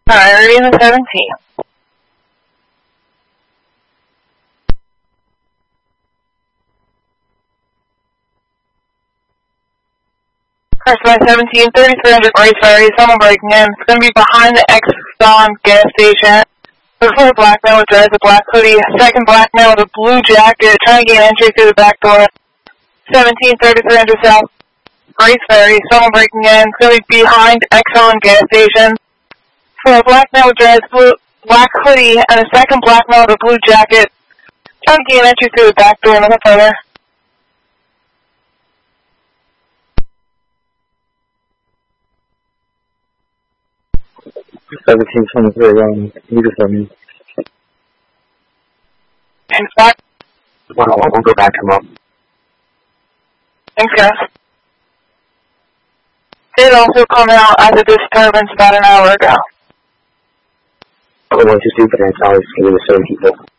Priority in the 17. Cars by 17, 3300 Grace Ferry, someone breaking in. It's going to be behind the Exxon gas station. Before a black man with dreads, a black hoodie, second black man with a blue jacket, trying to gain entry through the back door. 17, 3300 South Grace Ferry, someone breaking in. It's going to be behind Exxon gas station. For a black man with dreads, black hoodie, and a second black man with a blue jacket, trying to gain entry through the back door. Nothing further. Neither for me. Thanks, Black. We'll go back tomorrow. Thanks, guys. Did also come out as a disturbance about an hour ago. Otherwise, just do for that, always give it to certain people.